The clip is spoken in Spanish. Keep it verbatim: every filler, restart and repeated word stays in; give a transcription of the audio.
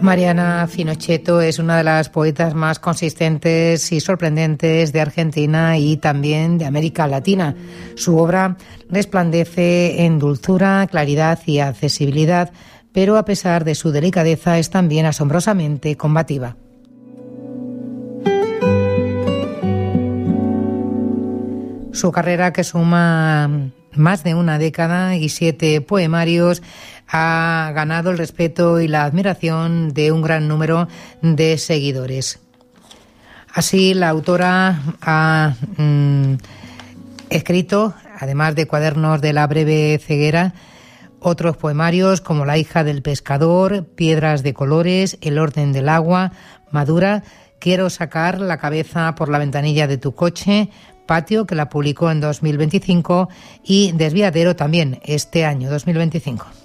Mariana Finochetto es una de las poetas más consistentes y sorprendentes de Argentina y también de América Latina. Su obra resplandece en dulzura, claridad y accesibilidad, pero a pesar de su delicadeza es también asombrosamente combativa. Su carrera, que suma más de una década y siete poemarios, ha ganado el respeto y la admiración de un gran número de seguidores. Así, la autora ha mm, escrito, además de Cuadernos de la breve ceguera, otros poemarios como La hija del pescador, Piedras de colores, El orden del agua, Madura, Quiero sacar la cabeza por la ventanilla de tu coche, Patio, que la publicó en dos mil veinticinco, y Desviadero también este año, dos mil veinticinco.